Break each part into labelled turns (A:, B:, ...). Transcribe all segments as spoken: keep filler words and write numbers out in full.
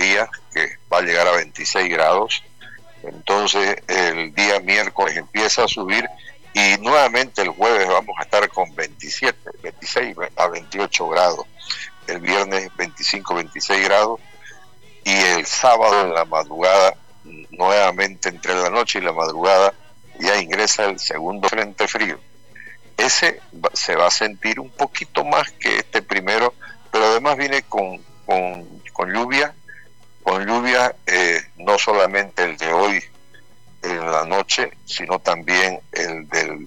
A: días, que va a llegar a veintiséis grados. Entonces el día miércoles empieza a subir y nuevamente el jueves vamos a estar con veintisiete, veintiséis a veintiocho grados. El viernes veinticinco, veintiséis grados. Y el sábado en la madrugada, nuevamente entre la noche y la madrugada, ya ingresa el segundo frente frío. Ese se va a sentir un poquito más que este primero, pero además viene con, con, con lluvia, con lluvia eh, no solamente el de hoy en la noche, sino también el del,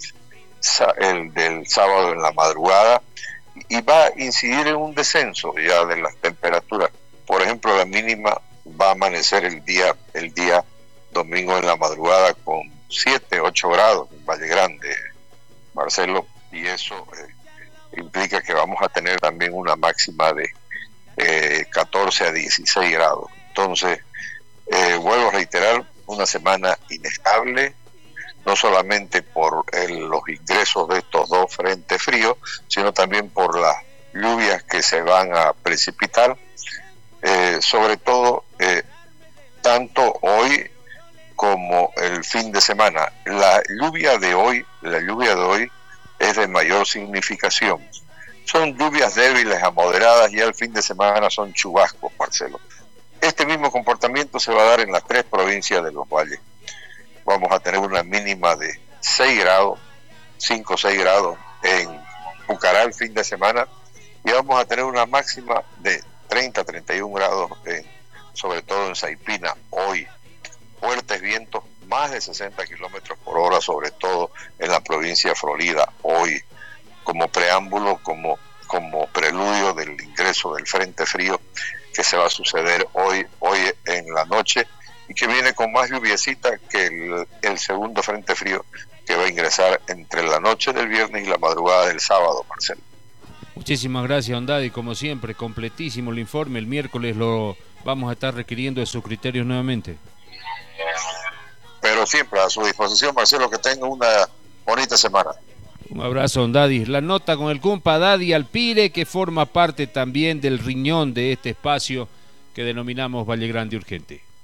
A: el del sábado en la madrugada, y va a incidir en un descenso ya de las temperaturas. Por ejemplo, la mínima va a amanecer el día, el día domingo en la madrugada con siete, ocho grados en Valle Grande, Marcelo, y eso eh, implica que vamos a tener también una máxima de eh, catorce a dieciséis grados. Entonces, eh, vuelvo a reiterar, una semana inestable, no solamente por el, los ingresos de estos dos frentes fríos, sino también por las lluvias que se van a precipitar, eh, sobre todo eh, tanto hoy como el fin de semana. La lluvia de hoy, la lluvia de hoy es de mayor significación. Son lluvias débiles a moderadas y al fin de semana son chubascos, Marcelo. Este mismo comportamiento se va a dar en las tres provincias de los valles. Vamos a tener una mínima de seis grados, cinco o seis grados en Pucará el fin de semana, y vamos a tener una máxima de treinta a treinta y un grados, en, sobre todo en Saipina hoy. Fuertes vientos, más de sesenta kilómetros por hora, sobre todo en la provincia de Florida hoy, como preámbulo, como, como preludio del ingreso del frente frío que se va a suceder hoy, hoy en la noche, y que viene con más lluviecita que el, el segundo frente frío que va a ingresar entre la noche del viernes y la madrugada del sábado, Marcelo.
B: Muchísimas gracias, Ondadi, como siempre, completísimo el informe. El miércoles lo vamos a estar requiriendo de sus criterios nuevamente.
A: Pero siempre a su disposición, Marcelo, que tenga una bonita semana.
B: Un abrazo, don Daddy. La nota con el compa Daddy Alpire, que forma parte también del riñón de este espacio que denominamos Valle Grande Urgente.